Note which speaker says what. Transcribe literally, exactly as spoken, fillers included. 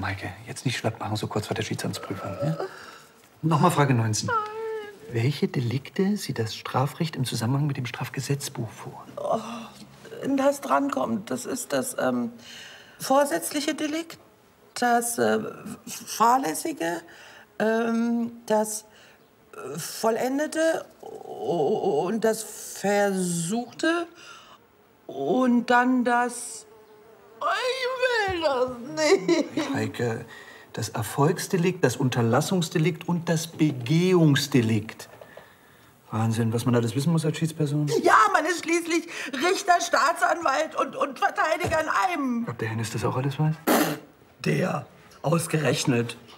Speaker 1: Maike, jetzt nicht schlapp machen, so kurz vor der Schiedsamtsprüfung. Ja? Nochmal Frage neunzehn. Nein. Welche Delikte sieht das Strafrecht im Zusammenhang mit dem Strafgesetzbuch vor?
Speaker 2: Oh, das drankommt, das ist das ähm, vorsätzliche Delikt, das äh, fahrlässige, ähm, das äh, vollendete und das versuchte und dann das... Ich will das nicht.
Speaker 1: Heike, das Erfolgsdelikt, das Unterlassungsdelikt und das Begehungsdelikt. Wahnsinn, was man alles wissen muss als Schiedsperson.
Speaker 2: Ja, man ist schließlich Richter, Staatsanwalt und, und Verteidiger in einem.
Speaker 1: Ob der Hennis das auch alles weiß?
Speaker 2: Der, ausgerechnet.